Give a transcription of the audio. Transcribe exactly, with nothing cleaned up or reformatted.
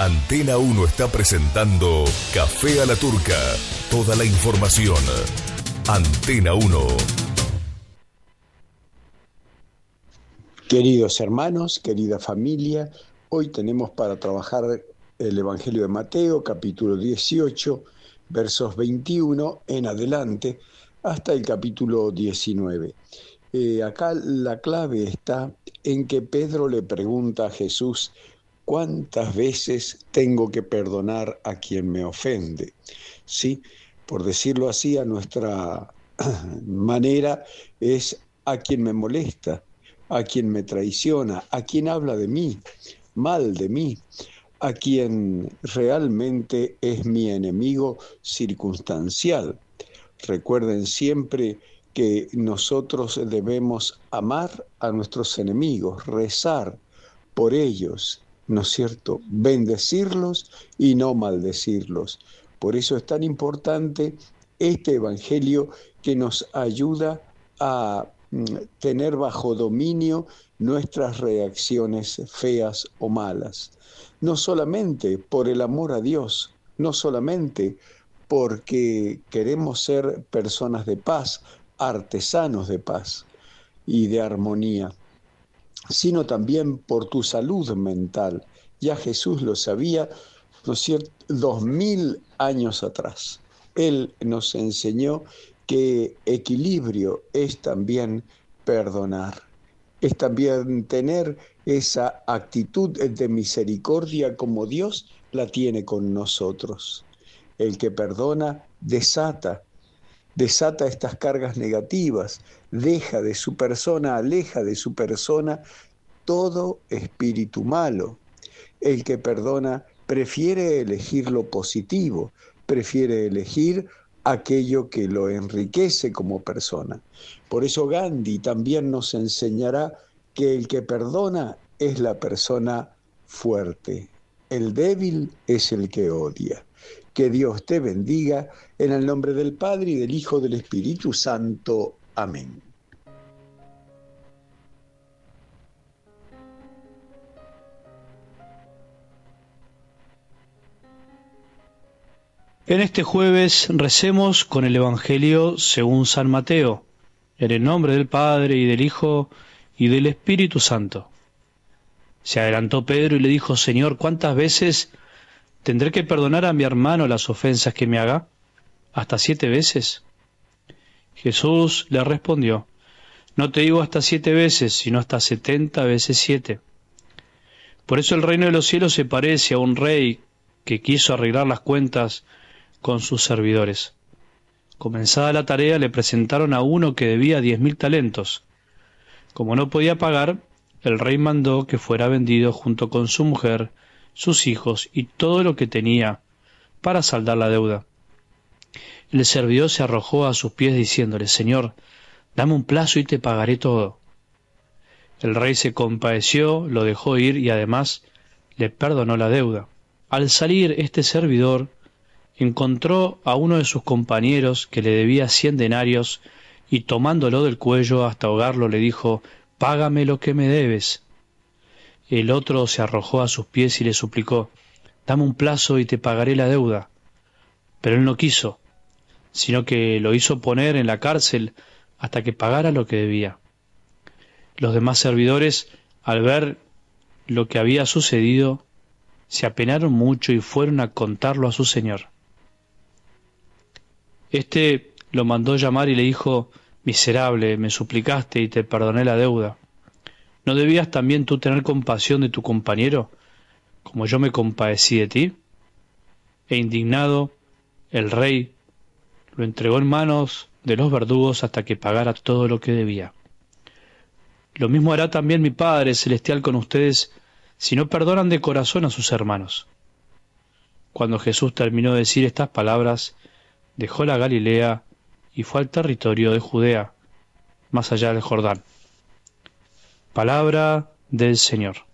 Antena uno está presentando Café a la Turca. Toda la información. Antena uno. Queridos hermanos, querida familia, hoy tenemos para trabajar el Evangelio de Mateo, capítulo dieciocho, versos veintiuno en adelante, hasta el capítulo diecinueve. Eh, acá la clave está en que Pedro le pregunta a Jesús: ¿cuántas veces tengo que perdonar a quien me ofende? Sí, por decirlo así, a nuestra manera, es a quien me molesta, a quien me traiciona, a quien habla de mí, mal de mí, a quien realmente es mi enemigo circunstancial. Recuerden siempre que nosotros debemos amar a nuestros enemigos, rezar por ellos, ¿no es cierto?, bendecirlos y no maldecirlos. Por eso es tan importante este evangelio que nos ayuda a tener bajo dominio nuestras reacciones feas o malas. No solamente por el amor a Dios, no solamente porque queremos ser personas de paz, artesanos de paz y de armonía, sino también por tu salud mental. Ya Jesús lo sabía, ¿no es cierto?, dos mil años atrás. Él nos enseñó que equilibrio es también perdonar, es también tener esa actitud de misericordia como Dios la tiene con nosotros. El que perdona desata, desata estas cargas negativas, deja de su persona, aleja de su persona todo espíritu malo. El que perdona prefiere elegir lo positivo, prefiere elegir aquello que lo enriquece como persona. Por eso Gandhi también nos enseñará que el que perdona es la persona fuerte. El débil es el que odia. Que Dios te bendiga, en el nombre del Padre, y del Hijo, y del Espíritu Santo. Amén. En este jueves recemos con el Evangelio según San Mateo, en el nombre del Padre, y del Hijo, y del Espíritu Santo. Se adelantó Pedro y le dijo: Señor, ¿cuántas veces tendré que perdonar a mi hermano las ofensas que me haga? ¿Hasta siete veces? Jesús le respondió: No te digo hasta siete veces, sino hasta setenta veces siete. Por eso el reino de los cielos se parece a un rey que quiso arreglar las cuentas con sus servidores. Comenzada la tarea, le presentaron a uno que debía diez mil talentos. Como no podía pagar, el rey mandó que fuera vendido junto con su mujer, sus hijos y todo lo que tenía para saldar la deuda. El servidor se arrojó a sus pies diciéndole: Señor, dame un plazo y te pagaré todo. El rey se compadeció, lo dejó ir y además le perdonó la deuda. Al salir, este servidor encontró a uno de sus compañeros que le debía cien denarios y tomándolo del cuello hasta ahogarlo le dijo: Págame lo que me debes. El otro se arrojó a sus pies y le suplicó: Dame un plazo y te pagaré la deuda. Pero él no quiso, sino que lo hizo poner en la cárcel hasta que pagara lo que debía. Los demás servidores, al ver lo que había sucedido, se apenaron mucho y fueron a contarlo a su señor. Este lo mandó llamar y le dijo: Miserable, me suplicaste y te perdoné la deuda. ¿No debías también tú tener compasión de tu compañero, como yo me compadecí de ti? E indignado, el rey lo entregó en manos de los verdugos hasta que pagara todo lo que debía. Lo mismo hará también mi Padre Celestial con ustedes si no perdonan de corazón a sus hermanos. Cuando Jesús terminó de decir estas palabras, dejó la Galilea y fue al territorio de Judea, más allá del Jordán. Palabra del Señor.